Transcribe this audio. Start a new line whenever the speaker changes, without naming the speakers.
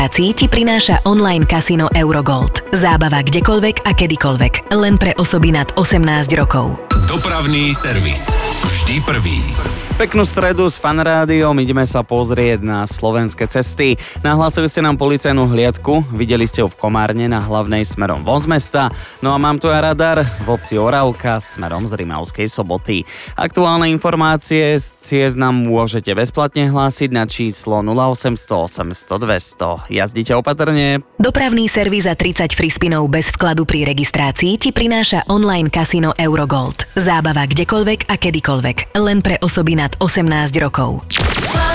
ti prináša online kasino Eurogold. Zábava kdekoľvek a kedykoľvek. Len pre osoby nad 18 rokov.
Dopravný servis. Vždy prvý.
Peknú stredu s Fanrádiom, ideme sa pozrieť na slovenské cesty. Nahlásili ste nám policajnú hliadku, videli ste ho v Komárne na hlavnej smerom von z mesta. No a mám tu aj radar v obci Oravka smerom z Rimavskej Soboty. Aktuálne informácie z ciest nám môžete bezplatne hlásiť na číslo 0800 800 200. Jazdite opatrne.
Dopravný servis za 30 free spinov bez vkladu pri registrácii ti prináša online kasino Eurogold. Zábava kdekoľvek a kedykoľvek. Len pre osoby nad 18 rokov.